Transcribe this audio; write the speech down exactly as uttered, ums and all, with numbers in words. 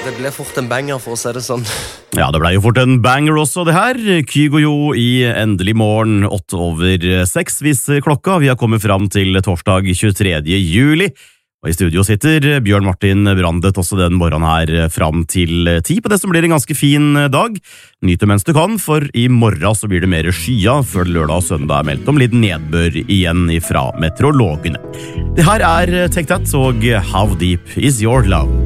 Det ble fort en banger, for å si det sånn. Ja, det ble jo fort en banger også, det her. Kygo i Endelig morgen, åtte over seks viser klokka. Vi har kommet fram til torsdag tjuetredje juli. Og i studio sitter Bjørn Martin Brandet også den morgenen her fram til ti på det som blir en ganske fin dag. Nyt det mens du kan, for i morgen så blir det mer skya før lørdag og søndag er meldt om litt nedbør igjen fra meteorologene. Det her er Take That og How Deep Is Your Love?